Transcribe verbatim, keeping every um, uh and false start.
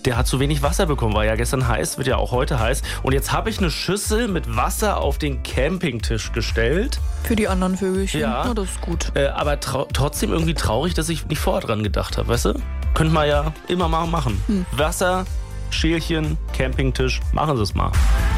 der hat zu wenig Wasser bekommen. War ja gestern heiß, wird ja auch heute heiß. Und jetzt habe ich eine Schüssel mit Wasser auf den Campingtisch gestellt. Für die anderen Vögelchen. Ja. Na, das ist gut. Äh, aber trau- trotzdem irgendwie traurig, dass ich nicht vorher dran gedacht habe, weißt du? Könnte man ja immer mal machen. Hm. Wasser, Schälchen, Campingtisch, machen Sie es mal.